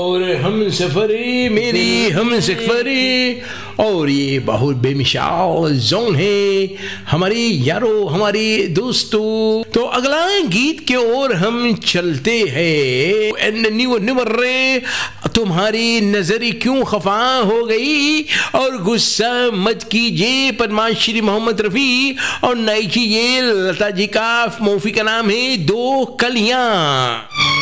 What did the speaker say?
और हम सफरे मेरी हम सफरे, और ये बहुत बेमिसाल जोन है हमारी यारों, हमारी दोस्तों। तो अगला गीत के ओर हम चलते हैं। निवर्रे तुम्हारी नजर क्यों खफा हो गई, और गुस्सा मत कीजिए पद्माश्री मोहम्मद रफी, और नहीं कीजिए लता जी का मूवी का नाम है दो कलियां।